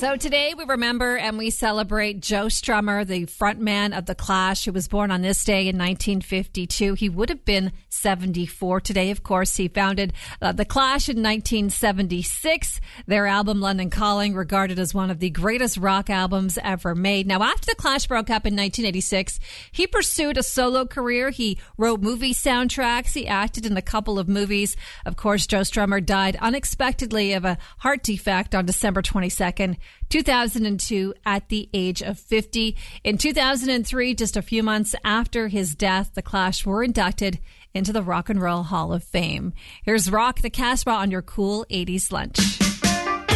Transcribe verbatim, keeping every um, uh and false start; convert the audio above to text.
So today we remember and we celebrate Joe Strummer, the frontman of The Clash, who was born on this day in nineteen fifty-two. He would have been seventy-four today. Of course, he founded uh, The Clash in nineteen seventy-six. Their album, London Calling, regarded as one of the greatest rock albums ever made. Now, after The Clash broke up in nineteen eighty-six, he pursued a solo career. He wrote movie soundtracks. He acted in a couple of movies. Of course, Joe Strummer died unexpectedly of a heart defect on December twenty-second, two thousand two, at the age of fifty. In two thousand three, just a few months after his death, The Clash were inducted into the Rock and Roll Hall of Fame. Here's Rock the Casbah on your cool eighties lunch.